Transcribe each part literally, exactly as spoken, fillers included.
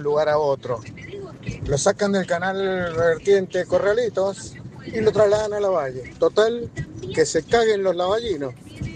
un lugar a otro. Lo sacan del canal vertiente Corralitos y lo trasladan a Lavalle. Total, que se caguen los lavallinos.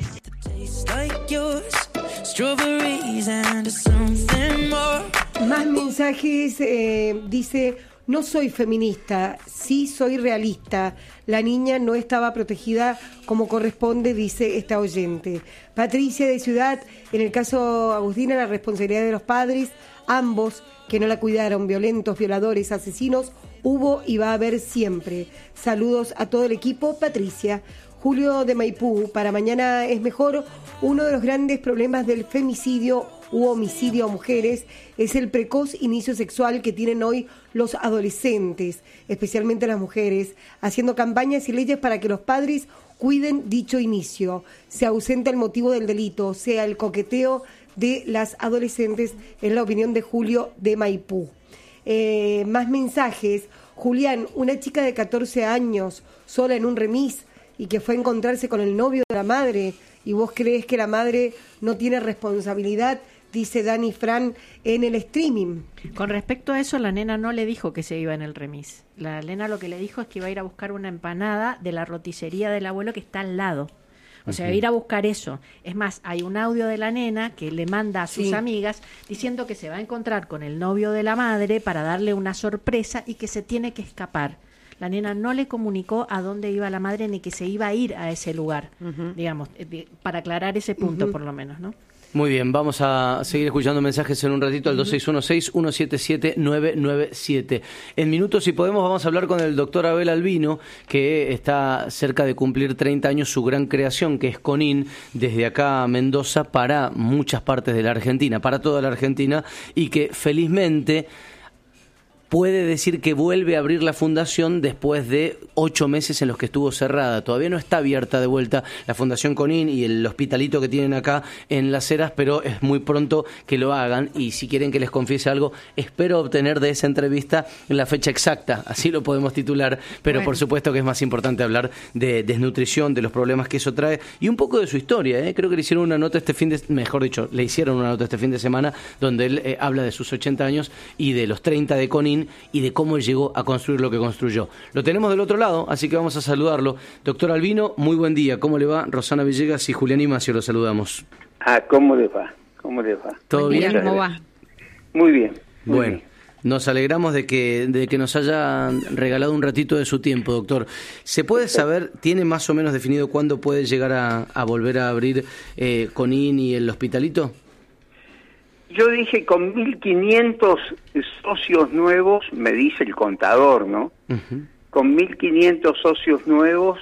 Más mensajes, eh, dice, no soy feminista, sí soy realista. La niña no estaba protegida como corresponde, dice esta oyente. Patricia de Ciudad, en el caso Agustina, la responsabilidad de los padres, ambos que no la cuidaron, violentos, violadores, asesinos, hubo y va a haber siempre. Saludos a todo el equipo, Patricia. Julio de Maipú, para mañana es mejor. Uno de los grandes problemas del femicidio u homicidio a mujeres es el precoz inicio sexual que tienen hoy los adolescentes, especialmente las mujeres, haciendo campañas y leyes para que los padres cuiden dicho inicio. Se ausenta el motivo del delito, sea el coqueteo de las adolescentes, es la opinión de Julio de Maipú. Eh, más mensajes. Julián, una chica de catorce años, sola en un remis, y que fue a encontrarse con el novio de la madre, y vos crees que la madre no tiene responsabilidad, dice Dani Fran en el streaming. Con respecto a eso, la nena no le dijo que se iba en el remis. La nena lo que le dijo es que iba a ir a buscar una empanada de la roticería del abuelo que está al lado. O sea, ir a buscar eso. Es más, hay un audio de la nena que le manda a sus sí. amigas diciendo que se va a encontrar con el novio de la madre para darle una sorpresa y que se tiene que escapar. La nena no le comunicó a dónde iba la madre ni que se iba a ir a ese lugar, uh-huh. digamos, para aclarar ese punto uh-huh. por lo menos, ¿no? Muy bien, vamos a seguir escuchando mensajes en un ratito al dos seis uno seis, uno siete siete, nueve nueve siete. En minutos, si podemos, vamos a hablar con el doctor Abel Albino, que está cerca de cumplir treinta años su gran creación, que es CONIN, desde acá a Mendoza para muchas partes de la Argentina, para toda la Argentina, y que felizmente puede decir que vuelve a abrir la fundación después de ocho meses en los que estuvo cerrada. Todavía no está abierta de vuelta la Fundación CONIN y el hospitalito que tienen acá en Las Heras, pero es muy pronto que lo hagan, y si quieren que les confiese algo, espero obtener de esa entrevista la fecha exacta, así lo podemos titular, pero bueno, por supuesto que es más importante hablar de desnutrición, de los problemas que eso trae y un poco de su historia, ¿eh? Creo que le hicieron una nota este fin de, mejor dicho, le hicieron una nota este fin de semana donde él eh, habla de sus ochenta años y de los treinta de CONIN y de cómo él llegó a construir lo que construyó. Lo tenemos del otro lado, así que vamos a saludarlo. Doctor Albino, muy buen día. ¿Cómo le va? Rosana Villegas y Julián Imacio lo saludamos. Ah, ¿cómo le va? ¿Cómo le va? ¿Todo bien? bien? ¿Cómo va? Muy bien. Muy bueno. bien. Nos alegramos de que, de que nos haya regalado un ratito de su tiempo, doctor. ¿Se puede saber, tiene más o menos definido cuándo puede llegar a, a volver a abrir eh, CONIN y el hospitalito? Yo dije con mil quinientos socios nuevos, me dice el contador, ¿no? Uh-huh. Con mil quinientos socios nuevos,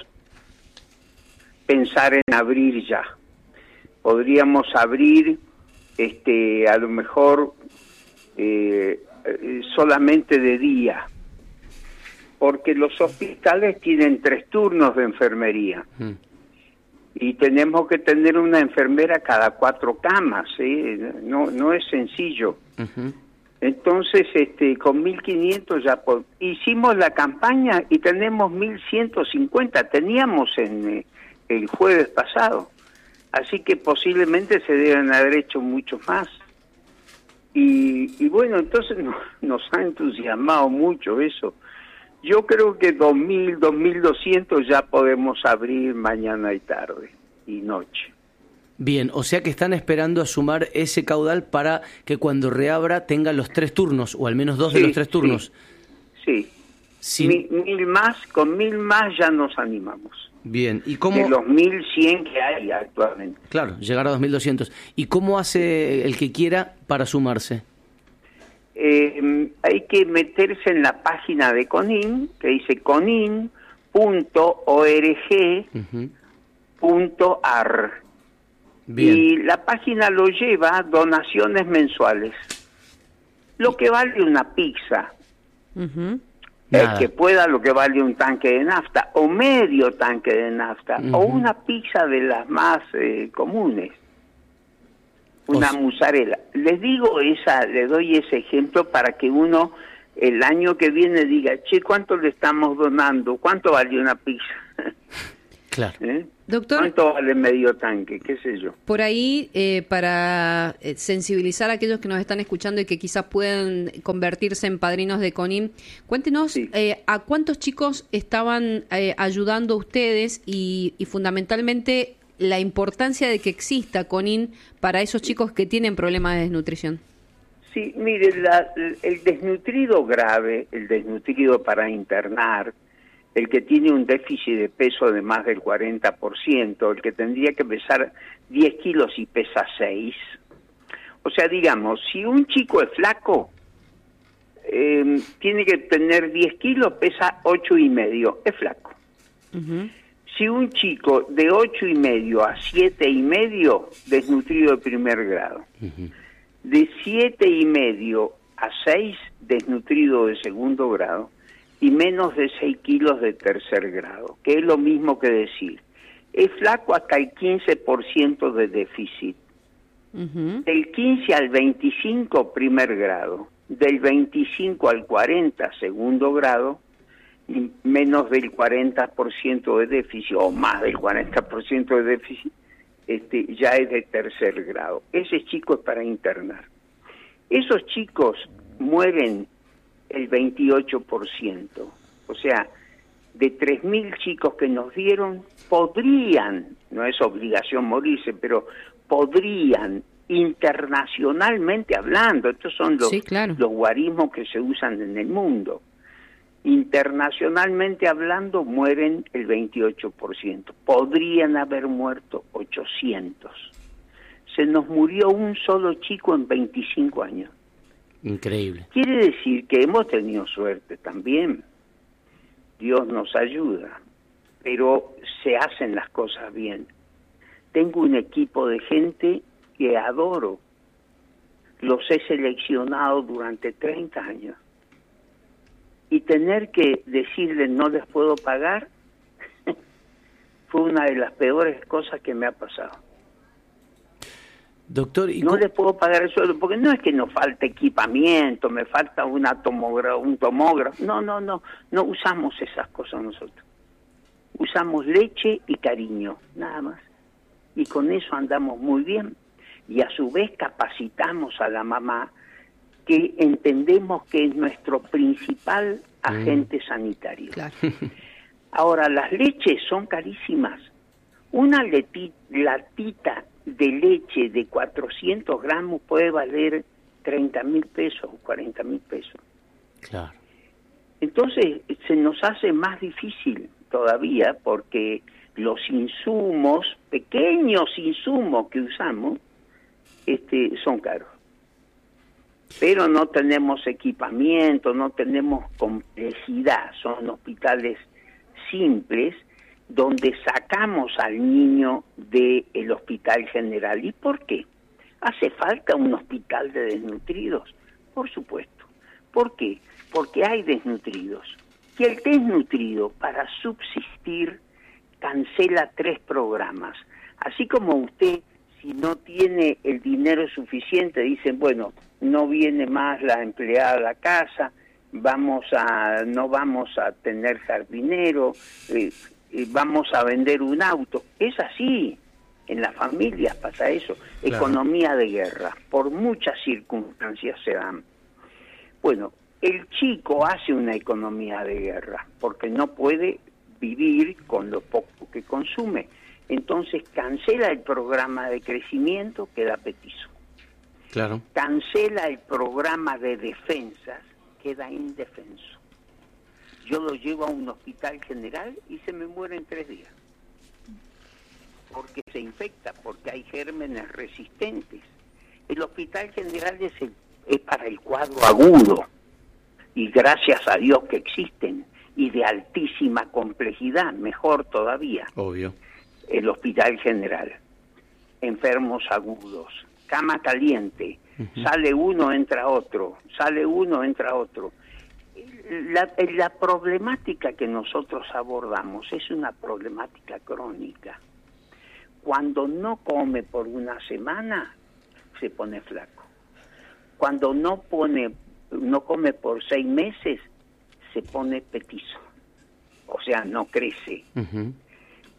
pensar en abrir ya. Podríamos abrir, este, a lo mejor, eh, solamente de día, porque los hospitales tienen tres turnos de enfermería. Uh-huh. Y tenemos que tener una enfermera cada cuatro camas, ¿eh? no no es sencillo. Uh-huh. Entonces, este, con mil quinientos ya po- hicimos la campaña y tenemos mil ciento cincuenta, teníamos en eh, el jueves pasado, así que posiblemente se deben haber hecho muchos más. Y, y bueno, entonces no, nos ha entusiasmado mucho eso. Yo creo que dos mil, dos mil doscientos ya podemos abrir mañana y tarde y noche. Bien, o sea que están esperando a sumar ese caudal para que cuando reabra tenga los tres turnos, o al menos dos sí, de los tres turnos. Sí, sí. Mil, mil más, con mil más ya nos animamos. Bien, ¿y cómo? De los mil cien que hay actualmente. Claro, llegar a dos mil doscientos. ¿Y cómo hace el que quiera para sumarse? Eh, hay que meterse en la página de CONIN, que dice conin punto org punto ar. Bien. Y la página lo lleva a donaciones mensuales. Lo que vale una pizza. Uh-huh. El que pueda, lo que vale un tanque de nafta, o medio tanque de nafta, uh-huh. o una pizza de las más eh, comunes. Una pues, mozzarella. Les digo esa, le doy ese ejemplo para que uno el año que viene diga, che, ¿cuánto le estamos donando? ¿Cuánto vale una pizza? Claro. ¿Eh? Doctor, ¿Cuánto vale medio tanque? ¿Qué sé yo? por ahí, eh, para eh, sensibilizar a aquellos que nos están escuchando y que quizás puedan convertirse en padrinos de CONIN, cuéntenos Sí. eh, a cuántos chicos estaban eh, ayudando ustedes y, y fundamentalmente la importancia de que exista CONIN para esos chicos que tienen problemas de desnutrición. Sí, mire, la, el desnutrido grave, el desnutrido para internar, el que tiene un déficit de peso de más del cuarenta por ciento, el que tendría que pesar diez kilos y pesa seis. O sea, digamos, si un chico es flaco, eh, tiene que tener diez kilos, pesa ocho y medio, es flaco. Uh-huh. Si un chico de ocho y medio a siete y medio, desnutrido de primer grado. Uh-huh. De siete y medio a seis, desnutrido de segundo grado, y menos de seis kilos de tercer grado, que es lo mismo que decir, es flaco hasta el quince por ciento de déficit, Uh-huh. del quince al veinticinco primer grado, del veinticinco al cuarenta segundo grado, y menos del cuarenta por ciento de déficit, o más del cuarenta por ciento de déficit, este, ya es de tercer grado. Ese chico es para internar. Esos chicos mueren el veintiocho por ciento. O sea, de tres mil chicos que nos dieron, podrían, no es obligación morirse, pero podrían, internacionalmente hablando, estos son los, Sí, claro. los guarismos que se usan en el mundo, internacionalmente hablando mueren el veintiocho por ciento. Podrían haber muerto ochocientos. Se nos murió un solo chico en veinticinco años. Increíble. Quiere decir que hemos tenido suerte también. Dios nos ayuda, pero se hacen las cosas bien. Tengo un equipo de gente que adoro. Los he seleccionado durante treinta años. Y tener que decirles no les puedo pagar fue una de las peores cosas que me ha pasado. Doctor, ¿y no cómo... les puedo pagar el sueldo, porque no es que nos falte equipamiento, me falta una tomogra- un tomógrafo, no, no, no, no usamos esas cosas nosotros. Usamos leche y cariño, nada más. Y con eso andamos muy bien. Y a su vez capacitamos a la mamá, que entendemos que es nuestro principal agente mm. sanitario. Claro. Ahora, las leches son carísimas. Una leti- latita de leche de cuatrocientos gramos puede valer treinta mil pesos o cuarenta mil pesos. Claro. Entonces se nos hace más difícil todavía porque los insumos, pequeños insumos que usamos, este, son caros. Pero no tenemos equipamiento, no tenemos complejidad, son hospitales simples donde sacamos al niño del hospital general. ¿Y por qué? ¿Hace falta un hospital de desnutridos? Por supuesto. ¿Por qué? Porque hay desnutridos. Y el desnutrido, para subsistir, cancela tres programas. Así como usted, si no tiene el dinero suficiente, dicen, bueno, no viene más la empleada a la casa, vamos a, no vamos a tener jardinero, eh, vamos a vender un auto. Es así, en las familias pasa eso. Claro. Economía de guerra, por muchas circunstancias se dan. Bueno, el chico hace una economía de guerra, porque no puede vivir con lo poco que consume. Entonces cancela el programa de crecimiento, queda petizo. Claro. Cancela el programa de defensas, queda indefenso. Yo lo llevo a un hospital general y se me muere en tres días. Porque se infecta, porque hay gérmenes resistentes. El hospital general es, el, es para el cuadro agudo. Y gracias a Dios que existen. Y de altísima complejidad, mejor todavía. Obvio. El hospital general. Enfermos agudos. Cama caliente. Uh-huh. Sale uno, entra otro. Sale uno, entra otro. La, la problemática que nosotros abordamos es una problemática crónica. Cuando no come por una semana, se pone flaco. Cuando no pone, no come por seis meses, se pone petizo. O sea, no crece. Uh-huh.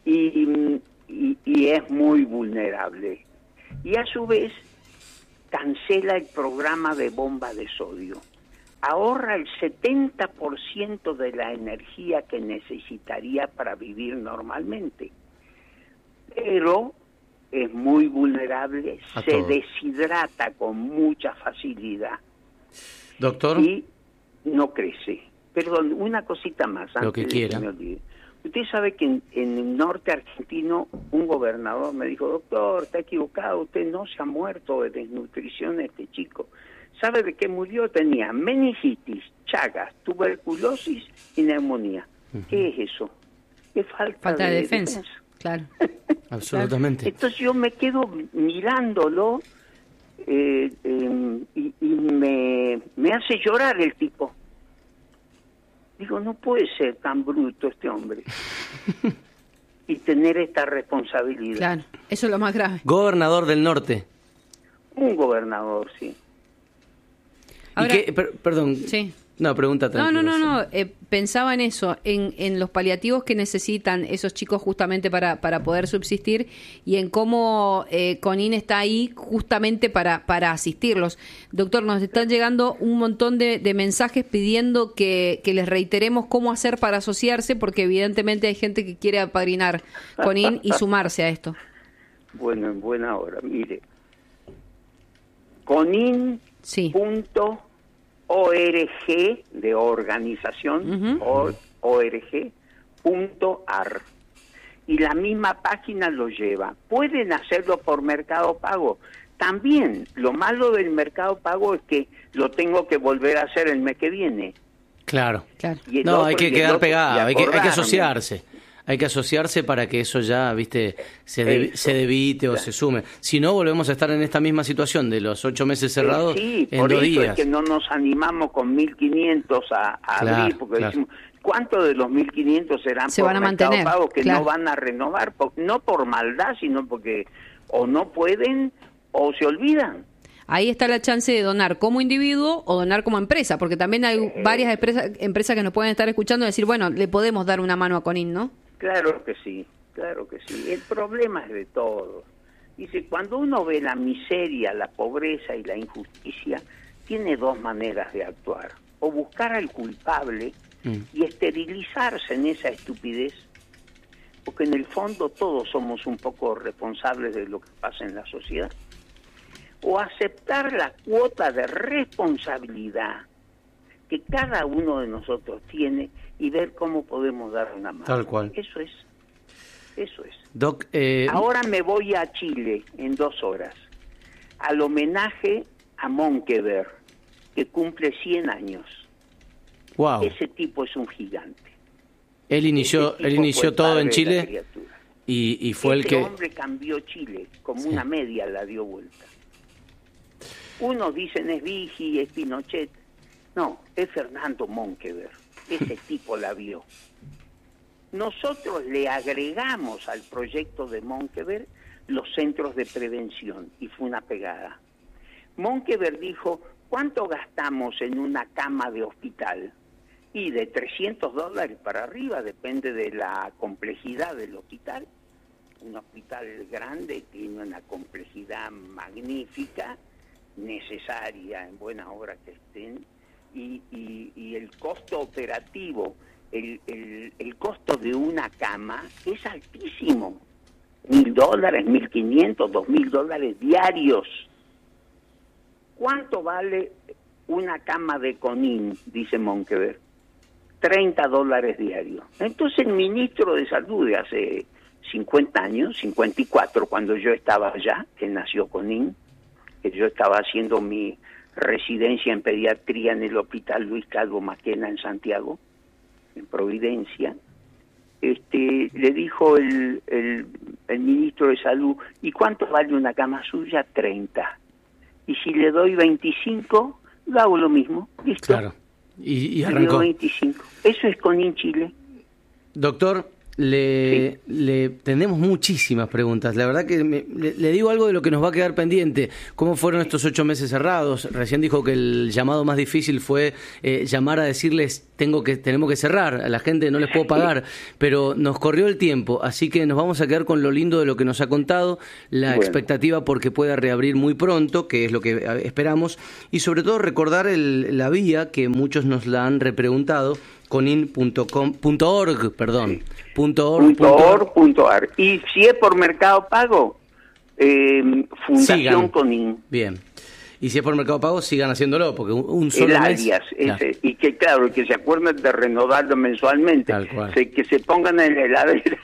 y, y, y es muy vulnerable. Y a su vez cancela el programa de bomba de sodio. Ahorra el setenta por ciento de la energía que necesitaría para vivir normalmente. Pero es muy vulnerable, A se todo. deshidrata con mucha facilidad. Doctor. Y no crece. Perdón, una cosita más antes Lo que de quiera. que me olvide. Usted sabe que en, en el norte argentino un gobernador me dijo, doctor, está equivocado, usted no se ha muerto de desnutrición este chico. ¿Sabe de qué murió? Tenía meningitis, chagas, tuberculosis y neumonía. Uh-huh. ¿Qué es eso? Es falta, falta de, de defensa. defensa. Claro. Absolutamente. Entonces yo me quedo mirándolo eh, eh, y, y me, me hace llorar el tipo. Digo, no puede ser tan bruto este hombre y tener esta responsabilidad. Claro, eso es lo más grave. Gobernador del norte. Un gobernador, sí. Ahora, ¿Y qué? Per- perdón. Sí. No, pregunta No, no, no, tranquila. no. Eh, pensaba en eso, en, en los paliativos que necesitan esos chicos justamente para, para poder subsistir y en cómo eh, CONIN está ahí justamente para, para asistirlos. Doctor, nos están llegando un montón de, de mensajes pidiendo que, que les reiteremos cómo hacer para asociarse, porque evidentemente hay gente que quiere apadrinar CONIN y sumarse a esto. Bueno, en buena hora. Mire, conin punto org de organización, Uh-huh. org punto ar, y la misma página lo lleva. Pueden hacerlo por Mercado Pago. También lo malo del Mercado Pago es que lo tengo que volver a hacer el mes que viene. Claro. Claro. Y el No, otro- hay que y el quedar otro- pegado, y hay que, hay que acordarme. asociarse. Hay que asociarse para que eso ya, viste, se, de- Eso. se debite o Claro. se sume. Si no, volvemos a estar en esta misma situación de los ocho meses cerrados Eh, sí, en por dos eso días. es que no nos animamos con mil quinientos a, a Claro, abrir, porque claro. decimos, ¿cuántos de los mil quinientos serán Se por van a Mercado mantener, Pago que claro. no van a renovar? Por- no por maldad, sino porque o no pueden o se olvidan. Ahí está la chance de donar como individuo o donar como empresa, porque también hay varias empresas, empresas que nos pueden estar escuchando y decir, bueno, le podemos dar una mano a CONIN, ¿no? Claro que sí, claro que sí. El problema es de todos. Dice, cuando uno ve la miseria, la pobreza y la injusticia, tiene dos maneras de actuar. O buscar al culpable Mm. y esterilizarse en esa estupidez, porque en el fondo todos somos un poco responsables de lo que pasa en la sociedad. O aceptar la cuota de responsabilidad que cada uno de nosotros tiene y ver cómo podemos dar una mano. Tal cual. Eso es, eso es. Doc, eh, Ahora me voy a Chile en dos horas, al homenaje a Monkeberg, que cumple cien años. wow. Ese tipo es un gigante. Él inició, Ese tipo él fue inició el todo padre en de la Chile criatura. y, y fue el Ese que... hombre cambió Chile, como Sí. una media la dio vuelta. Unos dicen es Vigi, es Pinochet. No, es Fernando Monkeberg. Ese tipo la vio. Nosotros le agregamos al proyecto de Monkeberg los centros de prevención y fue una pegada. Monkeberg dijo, ¿cuánto gastamos en una cama de hospital? Y de trescientos dólares para arriba, depende de la complejidad del hospital. Un hospital grande tiene una complejidad magnífica, necesaria, en buena hora que estén, y, y, y el costo operativo, el, el, el costo de una cama es altísimo. Mil dólares, mil quinientos, dos mil dólares diarios. ¿Cuánto vale una cama de CONIN? Dice Monkeberg. treinta dólares diarios. Entonces el ministro de Salud de hace cincuenta años, cincuenta y cuatro, cuando yo estaba allá, que nació CONIN, que yo estaba haciendo mi residencia en pediatría en el Hospital Luis Calvo Maquena en Santiago, en Providencia, este, le dijo el, el, el ministro de Salud, ¿y cuánto vale una cama suya? treinta. Y si le doy veinticinco, lo hago lo mismo. Listo. Claro. Y, y Le dio arrancó. veinticinco. Eso es CONIN Chile. Doctor, Le, Sí. le tenemos muchísimas preguntas. La verdad que me- le, le digo algo de lo que nos va a quedar pendiente. ¿Cómo fueron estos ocho meses cerrados? Recién dijo que el llamado más difícil fue eh, llamar a decirles tengo que tenemos que cerrar. A la gente no les puedo pagar. Pero nos corrió el tiempo, así que nos vamos a quedar con lo lindo de lo que nos ha contado, la Bueno. expectativa porque pueda reabrir muy pronto, que es lo que eh, esperamos, y sobre todo recordar el, la vía que muchos nos la han repreguntado, conin punto com punto org, perdón, punto org, Punto punto org, punto ar. Y si es por Mercado Pago, eh, Fundación Sigan. Conin. Bien. Y si es por Mercado Pago, sigan haciéndolo, porque un, un solo El mes... alias, Claro. ese, y que claro, que se acuerden de renovarlo mensualmente, Tal cual. Se- que se pongan en la heladera.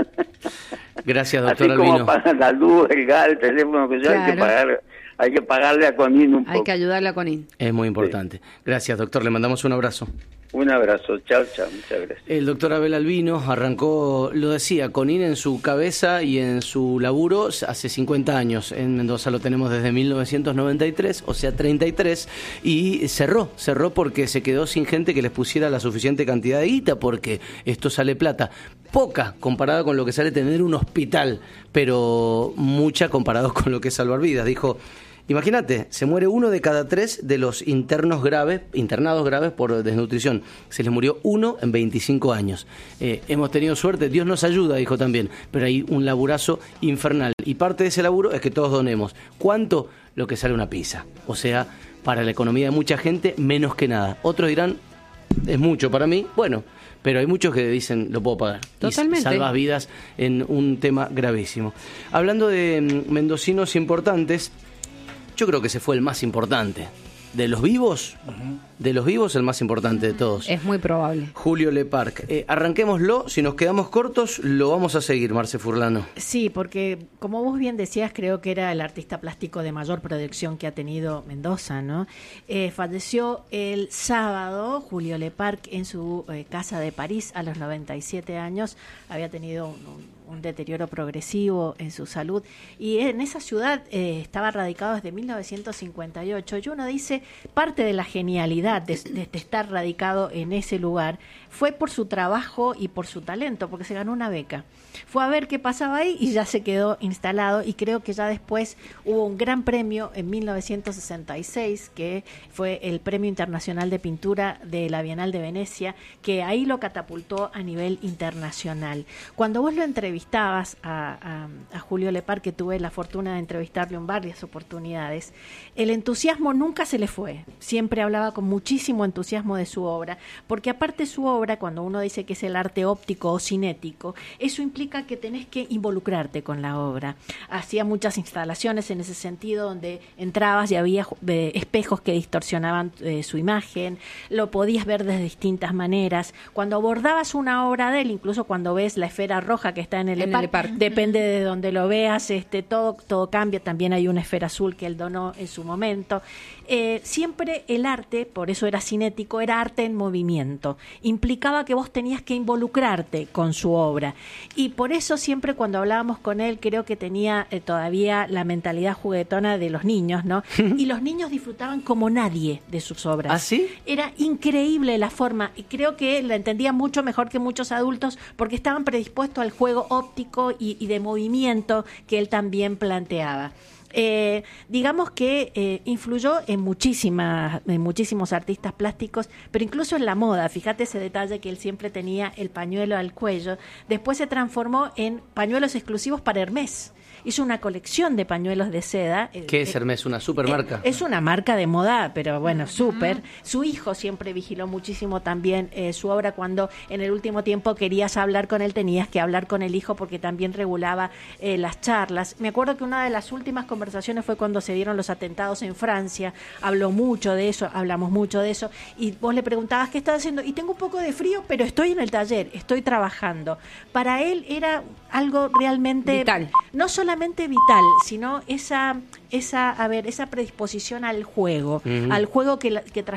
Gracias, Así doctor como Albino. pagan la luz, el gas, el teléfono, que sea, hay que Claro. pagar, hay que pagarle a Conin un Hay poco. que ayudarla con In. Es muy importante. Gracias, doctor. Le mandamos un abrazo. Un abrazo, chao, chao, muchas gracias. El doctor Abel Albino arrancó, lo decía, con I N E en su cabeza y en su laburo hace cincuenta años. En Mendoza lo tenemos desde mil novecientos noventa y tres, o sea, treinta y tres, y cerró, cerró porque se quedó sin gente que les pusiera la suficiente cantidad de guita, porque esto sale plata. Poca comparada con lo que sale tener un hospital, pero mucha comparado con lo que es salvar vidas. Dijo... Imagínate, se muere uno de cada tres de los internos graves, internados graves por desnutrición. Se les murió uno en veinticinco años. Eh, hemos tenido suerte, Dios nos ayuda, dijo también, pero hay un laburazo infernal. Y parte de ese laburo es que todos donemos. ¿Cuánto? Lo que sale una pizza. O sea, para la economía de mucha gente, menos que nada. Otros dirán, es mucho para mí. Bueno, pero hay muchos que dicen, lo puedo pagar. Totalmente. Y salvas vidas en un tema gravísimo. Hablando de mm, mendocinos importantes... Yo creo que ese fue el más importante. De los vivos, de los vivos el más importante de todos. Es muy probable. Julio Leparc. Eh, arranquémoslo, si nos quedamos cortos, lo vamos a seguir, Marce Furlano. Sí, porque como vos bien decías, creo que era el artista plástico de mayor proyección que ha tenido Mendoza, ¿no? Eh, falleció el sábado Julio Leparc en su eh, casa de París a los noventa y siete años. Había tenido un, un un deterioro progresivo en su salud, y en esa ciudad eh, estaba radicado desde mil novecientos cincuenta y ocho, y uno dice, parte de la genialidad de, de, de estar radicado en ese lugar fue por su trabajo y por su talento, porque se ganó una beca. Fue a ver qué pasaba ahí y ya se quedó instalado, y creo que ya después hubo un gran premio en mil novecientos sesenta y seis, que fue el Premio Internacional de Pintura de la Bienal de Venecia, que ahí lo catapultó a nivel internacional. Cuando vos lo entrevistabas a, a, a Julio Leparc, que tuve la fortuna de entrevistarlo en varias oportunidades, el entusiasmo nunca se le fue. Siempre hablaba con muchísimo entusiasmo de su obra, porque aparte su obra, cuando uno dice que es el arte óptico o cinético, eso implica que tenés que involucrarte con la obra. Hacía muchas instalaciones en ese sentido, donde entrabas y había eh, espejos que distorsionaban eh, su imagen, lo podías ver de distintas maneras. Cuando abordabas una obra de él, incluso cuando ves la esfera roja que está en el En el Leparc, depende de donde lo veas, este, todo, todo cambia. También hay una esfera azul que él donó en su momento. Eh, siempre el arte, por eso era cinético, era arte en movimiento. Implicaba que vos tenías que involucrarte con su obra. Y por eso siempre cuando hablábamos con él, creo que tenía eh, todavía la mentalidad juguetona de los niños, ¿no? Y los niños disfrutaban como nadie de sus obras. ¿Ah, sí? Era increíble la forma, y creo que la entendía mucho mejor que muchos adultos, porque estaban predispuestos al juego óptico y, y de movimiento que él también planteaba. Eh, digamos que eh, influyó en muchísimas, en muchísimos artistas plásticos, pero incluso en la moda. Fíjate ese detalle que él siempre tenía el pañuelo al cuello. Después se transformó en pañuelos exclusivos para Hermès. Hizo una colección de pañuelos de seda. ¿Qué es Hermès? ¿Una supermarca? Es una marca de moda, pero bueno, súper. Su hijo siempre vigiló muchísimo también eh, su obra. Cuando en el último tiempo querías hablar con él, tenías que hablar con el hijo, porque también regulaba eh, las charlas. Me acuerdo que una de las últimas conversaciones fue cuando se dieron los atentados en Francia. Habló mucho de eso, hablamos mucho de eso. Y vos le preguntabas qué estás haciendo. Y tengo un poco de frío, pero estoy en el taller, estoy trabajando. Para él era algo realmente vital. No solamente vital, sino esa, esa, a ver, esa predisposición al juego, uh-huh. al juego que, que trasladó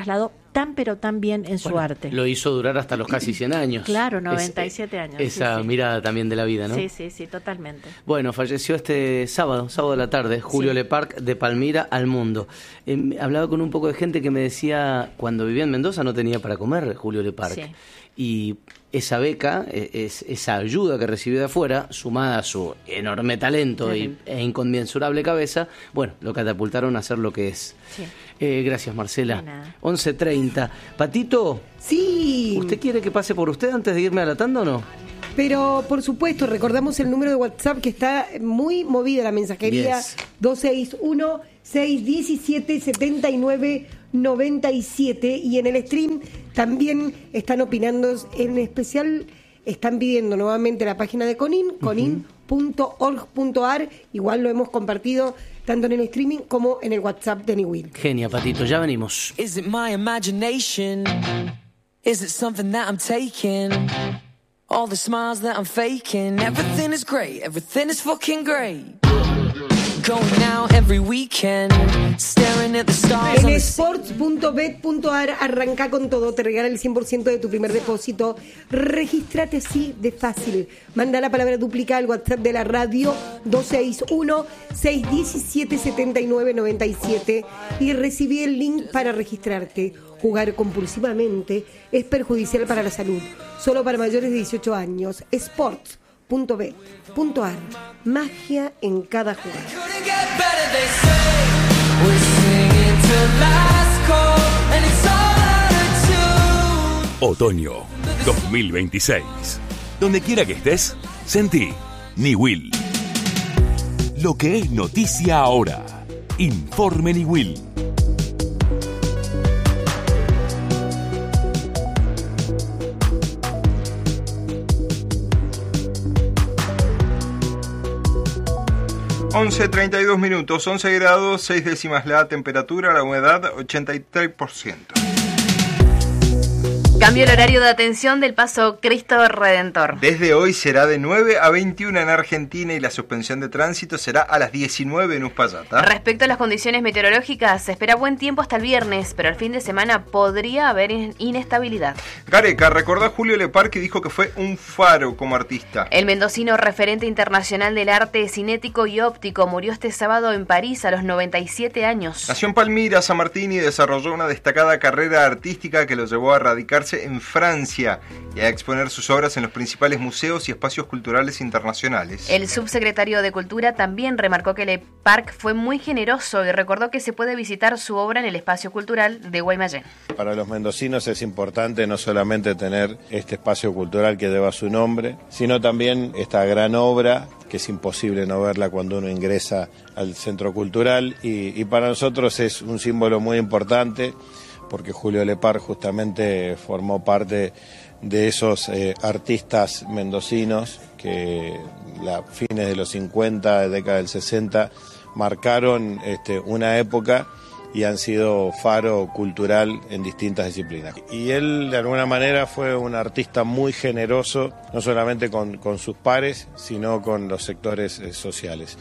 tan pero tan bien en Bueno, su arte. Lo hizo durar hasta los casi cien años. Claro, noventa y siete Es- años. Esa sí, sí. mirada también de la vida, ¿no? Sí, sí, sí, totalmente. Bueno, falleció este sábado, sábado de la tarde, Julio Sí. Leparc, de Palmira al mundo. Eh, hablaba con un poco de gente que me decía, cuando vivía en Mendoza no tenía para comer Julio Leparc. Sí. Y esa beca, eh, es, esa ayuda que recibió de afuera, sumada a su enorme talento y, e inconmensurable cabeza, bueno, lo catapultaron a ser lo que es. Sí. Eh, gracias, Marcela. De nada. once treinta. Patito, Sí, ¿usted quiere que pase por usted antes de irme a la tanda o no? pero por supuesto, recordamos el número de WhatsApp que está muy movida la mensajería. Yes. dos seis uno, seis uno siete, siete nueve nueve siete, y en el stream también están opinando, en especial están pidiendo nuevamente la página de Conin, conin punto org punto ar, igual lo hemos compartido tanto en el streaming como en el WhatsApp de Niwil. Genia, Patito, ya venimos. Is it my imagination? Is it something that I'm taking? All the smiles that I'm faking. Everything is great, everything is fucking great. Going out every weekend, staring at the stars En on the sports punto bet punto ar arranca con todo, te regala el cien por ciento de tu primer depósito. Regístrate así de fácil. Manda la palabra dúplica al WhatsApp de la radio dos seis uno, seis uno siete, siete nueve nueve siete y recibí el link para registrarte. Jugar compulsivamente es perjudicial para la salud. Solo para mayores de dieciocho años. sports punto bet punto ar. Magia en cada jugada. Couldn't get better, they say. We're singing to last call, and it's all out of tune. Otoño dos mil veintiséis. Donde quiera que estés, sentí Niwil. Lo que es noticia ahora. Informe Niwil. once treinta y dos minutos, once grados, seis décimas la temperatura, la humedad ochenta y tres por ciento. Cambio el horario de atención del paso Cristo Redentor. Desde hoy será de nueve a veintiuna en Argentina y la suspensión de tránsito será a las diecinueve en Uspallata. Respecto a las condiciones meteorológicas, se espera buen tiempo hasta el viernes, pero el fin de semana podría haber in- inestabilidad. Gareca recordó a Julio Leparc, que dijo que fue un faro como artista. El mendocino referente internacional del arte cinético y óptico murió este sábado en París a los noventa y siete años. Nació en Palmira, San Martín, y desarrolló una destacada carrera artística que lo llevó a radicarse en Francia y a exponer sus obras en los principales museos y espacios culturales internacionales. El subsecretario de Cultura también remarcó que Leparc fue muy generoso y recordó que se puede visitar su obra en el espacio cultural de Guaymallén. Para los mendocinos es importante no solamente tener este espacio cultural que lleva su nombre, sino también esta gran obra que es imposible no verla cuando uno ingresa al centro cultural, y, y para nosotros es un símbolo muy importante, porque Julio Leparc justamente formó parte de esos eh, artistas mendocinos que a fines de los cincuenta, década del sesenta, marcaron este, una época y han sido faro cultural en distintas disciplinas. Y él de alguna manera fue un artista muy generoso, no solamente con, con sus pares, sino con los sectores eh, sociales.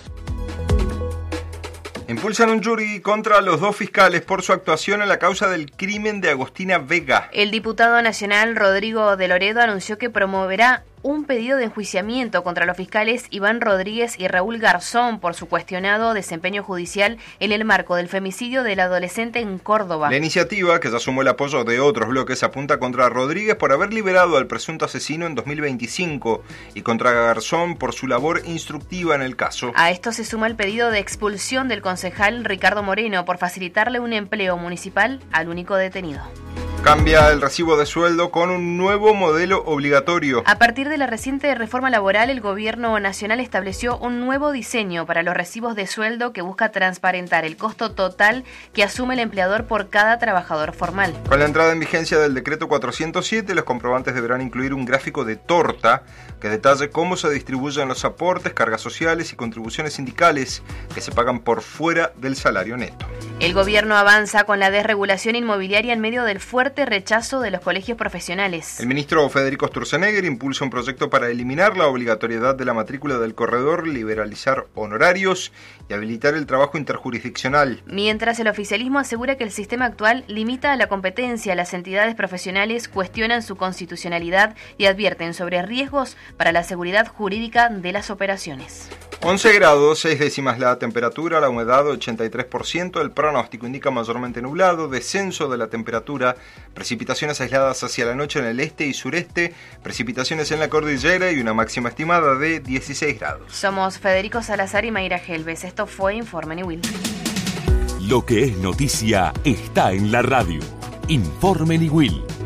Impulsan un jury contra los dos fiscales por su actuación en la causa del crimen de Agostina Vega. El diputado nacional Rodrigo de Loredo anunció que promoverá un pedido de enjuiciamiento contra los fiscales Iván Rodríguez y Raúl Garzón por su cuestionado desempeño judicial en el marco del femicidio del adolescente en Córdoba. La iniciativa, que ya sumó el apoyo de otros bloques, apunta contra Rodríguez por haber liberado al presunto asesino en dos mil veinticinco y contra Garzón por su labor instructiva en el caso. A esto se suma el pedido de expulsión del concejal Ricardo Moreno por facilitarle un empleo municipal al único detenido. Cambia el recibo de sueldo con un nuevo modelo obligatorio. A partir de la reciente reforma laboral, el gobierno nacional estableció un nuevo diseño para los recibos de sueldo que busca transparentar el costo total que asume el empleador por cada trabajador formal. Con la entrada en vigencia del decreto cuatrocientos siete, los comprobantes deberán incluir un gráfico de torta que detalle cómo se distribuyen los aportes, cargas sociales y contribuciones sindicales que se pagan por fuera del salario neto. El gobierno avanza con la desregulación inmobiliaria en medio del fuerte rechazo de los colegios profesionales. El ministro Federico Sturzenegger impulsa un proyecto para eliminar la obligatoriedad de la matrícula del corredor, liberalizar honorarios y habilitar el trabajo interjurisdiccional. Mientras el oficialismo asegura que el sistema actual limita la competencia, las entidades profesionales cuestionan su constitucionalidad y advierten sobre riesgos para la seguridad jurídica de las operaciones. once grados, seis décimas la temperatura, la humedad ochenta y tres por ciento, el pronóstico indica mayormente nublado, descenso de la temperatura, precipitaciones aisladas hacia la noche en el este y sureste, precipitaciones en la cordillera y una máxima estimada de dieciséis grados. Somos Federico Salazar y Mayra Helves. Esto fue Informe Niwil. Lo que es noticia está en la radio. Informe Niwil.